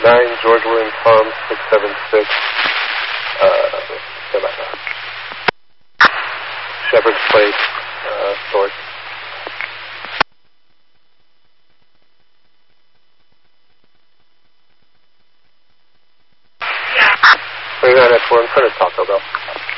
9 George William Tom 676. Stand by now. Shepherd's Place, Source. 39 at 4, I'm trying to talk to Bill.